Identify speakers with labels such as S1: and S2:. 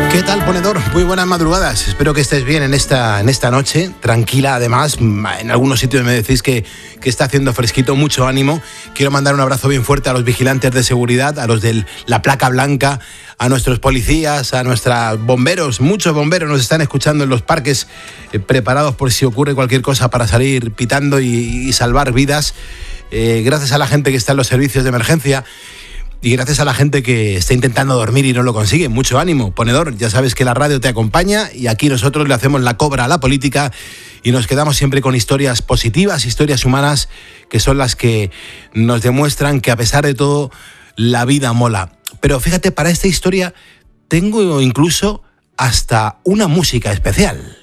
S1: ¿Qué tal, ponedor? Muy buenas madrugadas. Espero que estés bien en esta noche, tranquila. Además, en algunos sitios me decís que está haciendo fresquito, mucho ánimo. Quiero mandar un abrazo bien fuerte a los vigilantes de seguridad, a los de la placa blanca, a nuestros policías, a nuestros bomberos. Muchos bomberos nos están escuchando en los parques, preparados por si ocurre cualquier cosa para salir pitando y salvar vidas. Gracias a la gente que está en los servicios de emergencia. Y gracias a la gente que está intentando dormir y no lo consigue. Mucho ánimo, ponedor. Ya sabes que la radio te acompaña y aquí nosotros le hacemos la cobra a la política y nos quedamos siempre con historias positivas, historias humanas, que son las que nos demuestran que a pesar de todo la vida mola. Pero fíjate, para esta historia tengo incluso hasta una música especial.